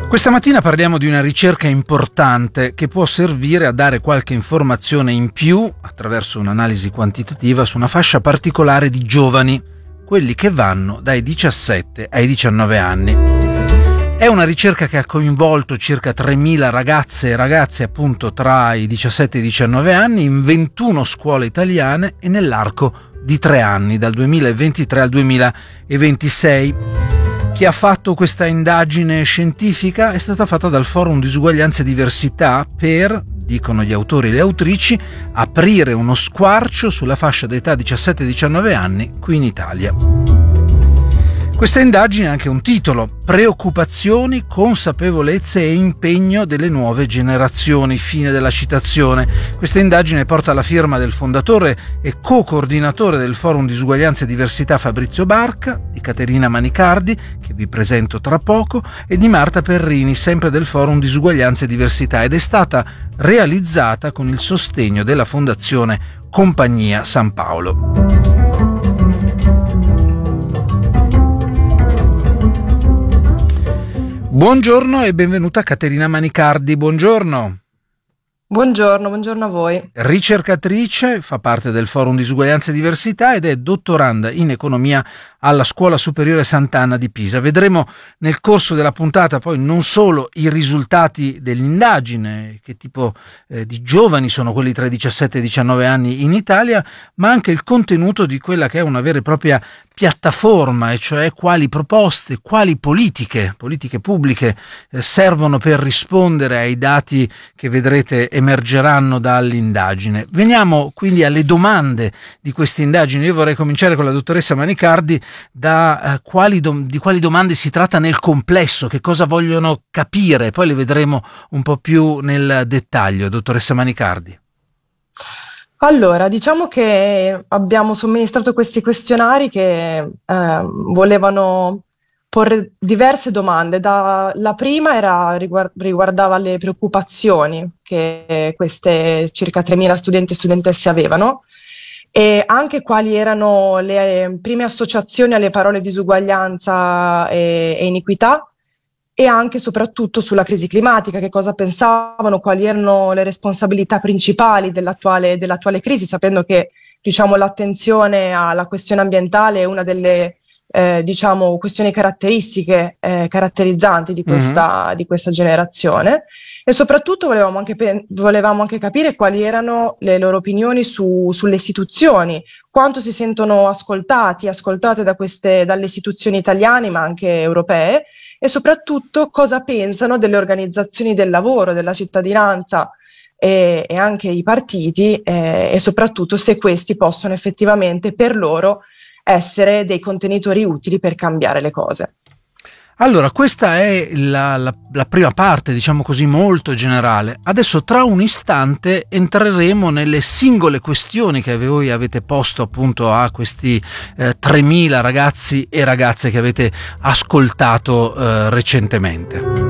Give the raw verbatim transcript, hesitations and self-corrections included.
Questa mattina parliamo di una ricerca importante che può servire a dare qualche informazione in più attraverso un'analisi quantitativa su una fascia particolare di giovani, quelli che vanno dai diciassette ai diciannove anni. È una ricerca che ha coinvolto circa tremila ragazze e ragazzi appunto tra i diciassette e i diciannove anni in ventuno scuole italiane e nell'arco di tre anni, dal duemilaventitré al duemilaventisei. Chi ha fatto questa indagine scientifica è stata fatta dal Forum Disuguaglianza e Diversità per, dicono gli autori e le autrici, aprire uno squarcio sulla fascia d'età diciassette diciannove anni qui in Italia. Questa indagine ha anche un titolo: Preoccupazioni, consapevolezze e impegno delle nuove generazioni. Fine della citazione. Questa indagine porta la firma del fondatore e co-coordinatore del Forum Disuguaglianza e Diversità Fabrizio Barca, di Caterina Manicardi, che vi presento tra poco, e di Marta Perrini, sempre del Forum Disuguaglianza e Diversità, ed è stata realizzata con il sostegno della Fondazione Compagnia San Paolo. Buongiorno e benvenuta Caterina Manicardi, buongiorno. Buongiorno, buongiorno a voi. Ricercatrice, fa parte del Forum Disuguaglianza e Diversità ed è dottoranda in economia alla Scuola Superiore Sant'Anna di Pisa. Vedremo nel corso della puntata poi non solo i risultati dell'indagine, che tipo eh, di giovani sono quelli tra i diciassette e i diciannove anni in Italia, ma anche il contenuto di quella che è una vera e propria piattaforma, e cioè quali proposte, quali politiche, politiche pubbliche eh, servono per rispondere ai dati che vedrete emergeranno dall'indagine. Veniamo quindi alle domande di questa indagine. Io vorrei cominciare con la dottoressa Manicardi da eh, quali dom- di quali domande si tratta nel complesso, che cosa vogliono capire, poi le vedremo un po' più nel dettaglio. Dottoressa Manicardi. Allora, diciamo che abbiamo somministrato questi questionari che eh, volevano porre diverse domande. Da, la prima era, riguard- riguardava le preoccupazioni che queste circa tremila studenti e studentesse avevano, e anche quali erano le prime associazioni alle parole disuguaglianza e, e iniquità, e anche e soprattutto sulla crisi climatica, che cosa pensavano, quali erano le responsabilità principali dell'attuale, dell'attuale crisi, sapendo che diciamo, l'attenzione alla questione ambientale è una delle eh, diciamo, questioni caratteristiche, eh, caratterizzanti di questa, mm-hmm. di questa generazione. E soprattutto volevamo anche, pe- volevamo anche capire quali erano le loro opinioni su, sulle istituzioni, quanto si sentono ascoltati, ascoltate da queste, dalle istituzioni italiane ma anche europee, e soprattutto cosa pensano delle organizzazioni del lavoro, della cittadinanza e, e anche i partiti, eh, e soprattutto se questi possono effettivamente per loro essere dei contenitori utili per cambiare le cose. Allora, questa è la, la, la prima parte, diciamo così, molto generale. Adesso tra un istante entreremo nelle singole questioni che voi avete posto appunto a questi eh, tremila ragazzi e ragazze che avete ascoltato eh, recentemente.